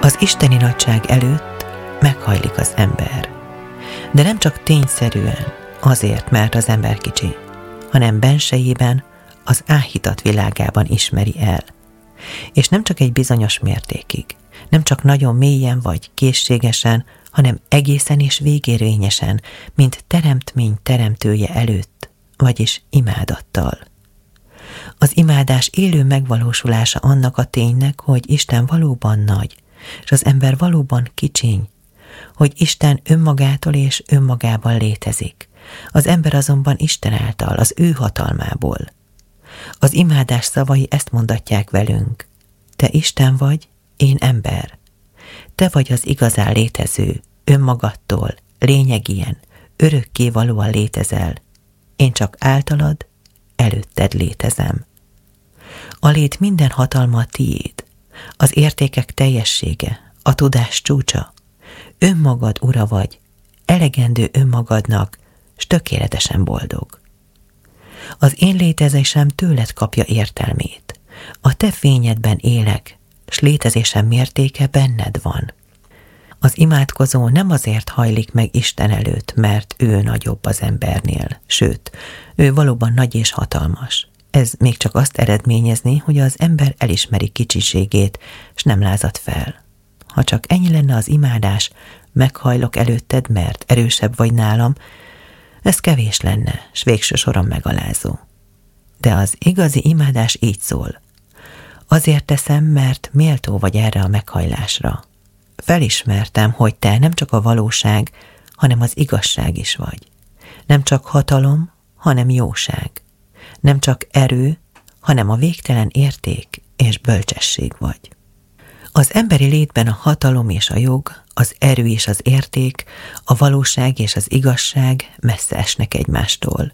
Az isteni nagyság előtt meghajlik az ember. De nem csak tényszerűen, azért, mert az ember kicsi, hanem bensejében, az áhítat világában ismeri el. És nem csak egy bizonyos mértékig, nem csak nagyon mélyen vagy készségesen, hanem egészen és végérvényesen, mint teremtmény teremtője előtt, vagyis imádattal. Az imádás élő megvalósulása annak a ténynek, hogy Isten valóban nagy, és az ember valóban kicsiny, hogy Isten önmagától és önmagában létezik, az ember azonban Isten által, az ő hatalmából. Az imádás szavai ezt mondatják velünk: te Isten vagy, én ember. Te vagy az igazán létező, önmagadtól, lényegien, örökkévalóan létezel. Én csak általad, előtted létezem. A lét minden hatalma tiéd, az értékek teljessége, a tudás csúcsa. Önmagad ura vagy, elegendő önmagadnak, s tökéletesen boldog. Az én létezésem tőled kapja értelmét. A te fényedben élek, s létezésem mértéke benned van. Az imádkozó nem azért hajlik meg Isten előtt, mert ő nagyobb az embernél, sőt, ő valóban nagy és hatalmas. Ez még csak azt eredményezni, hogy az ember elismeri kicsiségét, s nem lázad fel. Ha csak ennyi lenne az imádás, meghajlok előtted, mert erősebb vagy nálam, ez kevés lenne, s végső soron megalázó. De az igazi imádás így szól: azért teszem, mert méltó vagy erre a meghajlásra. Felismertem, hogy te nem csak a valóság, hanem az igazság is vagy. Nem csak hatalom, hanem jóság. Nem csak erő, hanem a végtelen érték és bölcsesség vagy. Az emberi létben a hatalom és a jog, az erő és az érték, a valóság és az igazság messze esnek egymástól.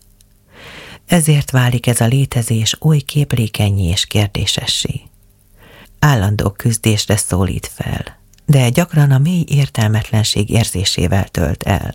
Ezért válik ez a létezés oly képlékennyé és kérdésessé. Állandó küzdésre szólít fel, de gyakran a mély értelmetlenség érzésével tölt el.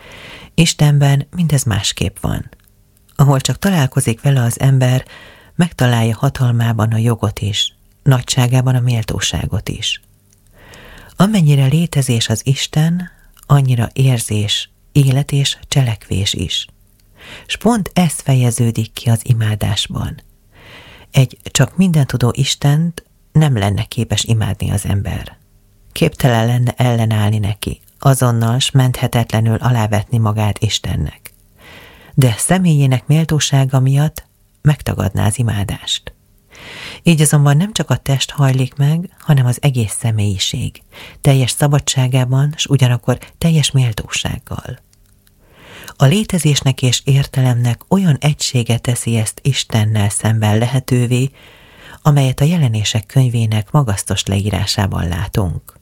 Istenben mindez másképp van. Ahol csak találkozik vele az ember, megtalálja hatalmában a jogot is, nagyságában a méltóságot is. Amennyire létezés az Isten, annyira érzés, élet és cselekvés is. S pont ez fejeződik ki az imádásban. Egy csak mindentudó Istent nem lenne képes imádni az ember. Képtelen lenne ellenállni neki, azonnal s menthetetlenül alávetni magát Istennek. De személyének méltósága miatt megtagadná az imádást. Így azonban nem csak a test hajlik meg, hanem az egész személyiség, teljes szabadságában, s ugyanakkor teljes méltósággal. A létezésnek és értelemnek olyan egysége teszi ezt Istennel szemben lehetővé, amelyet a Jelenések könyvének magasztos leírásában látunk.